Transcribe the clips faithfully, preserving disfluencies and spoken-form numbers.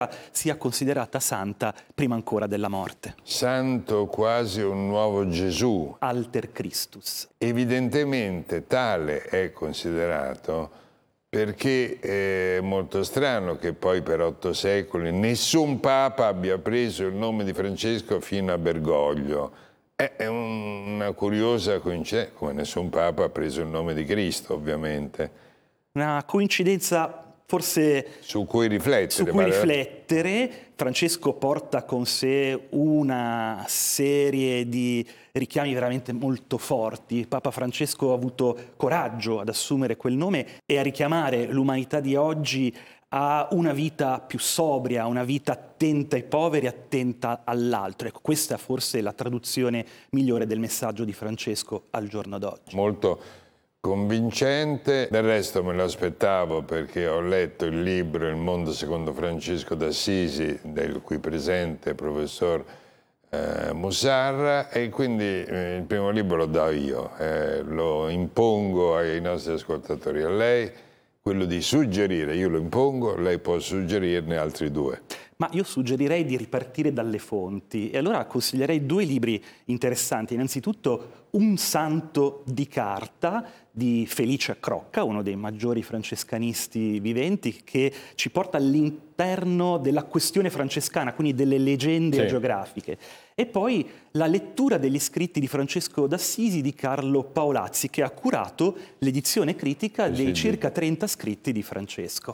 sia considerata santa prima ancora della morte. Santo quasi un nuovo Gesù. Alter Christus. Evidentemente tale è considerato perché è molto strano che poi per otto secoli nessun papa abbia preso il nome di Francesco fino a Bergoglio. È una curiosa coincidenza, come nessun papa ha preso il nome di Cristo, ovviamente. Una coincidenza forse su cui riflettere. Su cui riflettere. Francesco porta con sé una serie di richiami veramente molto forti. Papa Francesco ha avuto coraggio ad assumere quel nome e a richiamare l'umanità di oggi a una vita più sobria, una vita attenta ai poveri, attenta all'altro. Ecco, questa è forse la traduzione migliore del messaggio di Francesco al giorno d'oggi. Molto convincente, del resto me lo aspettavo perché ho letto il libro Il mondo secondo Francesco d'Assisi, del qui presente professor eh, Musarra, e quindi eh, il primo libro lo do io, eh, lo impongo ai nostri ascoltatori, a lei quello di suggerire, io lo impongo, lei può suggerirne altri due. Ma io suggerirei di ripartire dalle fonti e allora consiglierei due libri interessanti. Innanzitutto Un santo di carta di Felice Crocca, uno dei maggiori francescanisti viventi, che ci porta all'interno della questione francescana, quindi delle leggende sì. agiografiche. E poi la lettura degli scritti di Francesco d'Assisi di Carlo Paolazzi, che ha curato l'edizione critica sì, dei sì. circa trenta scritti di Francesco.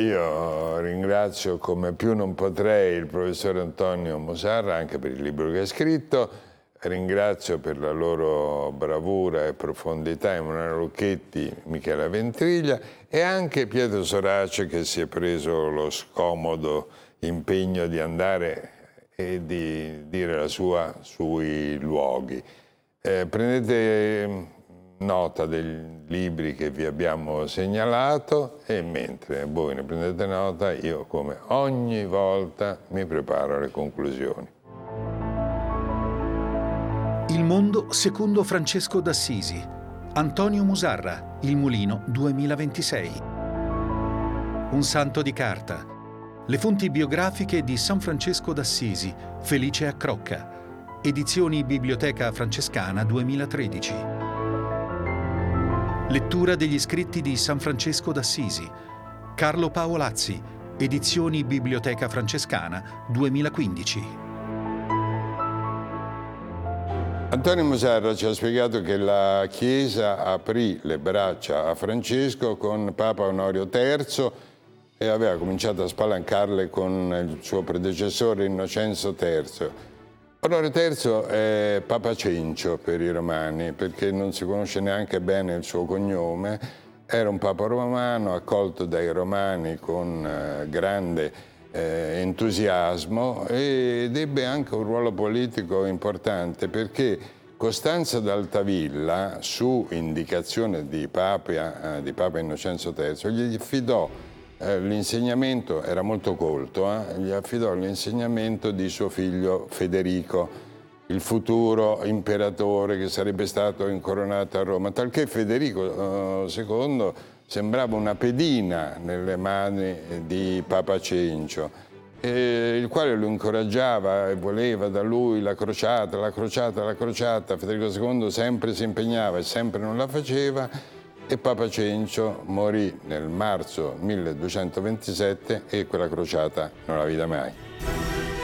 Io ringrazio come più non potrei il professore Antonio Musarra anche per il libro che ha scritto, ringrazio per la loro bravura e profondità Emanuele Lucchetti, Michela Ventriglia e anche Pietro Sorace che si è preso lo scomodo impegno di andare e di dire la sua sui luoghi. Eh, prendete nota dei libri che vi abbiamo segnalato e mentre voi ne prendete nota io come ogni volta mi preparo alle conclusioni. Il mondo secondo Francesco d'Assisi. Antonio Musarra, Il Mulino duemilaventisei. Un santo di carta. Le fonti biografiche di San Francesco d'Assisi, Felice a Crocca. Edizioni Biblioteca Francescana duemilatredici. Lettura degli scritti di San Francesco d'Assisi. Carlo Paolazzi, Edizioni Biblioteca Francescana duemilaquindici. Antonio Musarra ci ha spiegato che la Chiesa aprì le braccia a Francesco con Papa Onorio terzo e aveva cominciato a spalancarle con il suo predecessore Innocenzo terzo. Onorio terzo è Papa Cencio per i romani, perché non si conosce neanche bene il suo cognome. Era un Papa romano accolto dai romani con eh, grande eh, entusiasmo ed ebbe anche un ruolo politico importante perché Costanza d'Altavilla, su indicazione di Papa, eh, di Papa Innocenzo terzo, gli affidò eh, l'insegnamento, era molto colto, eh, gli affidò l'insegnamento di suo figlio Federico, il futuro imperatore che sarebbe stato incoronato a Roma, talché Federico eh, secondo sembrava una pedina nelle mani di Papa Cencio, eh, il quale lo incoraggiava e voleva da lui la crociata, la crociata, la crociata. Federico secondo sempre si impegnava e sempre non la faceva e Papa Cencio morì nel marzo milleduecentoventisette e quella crociata non la vide mai.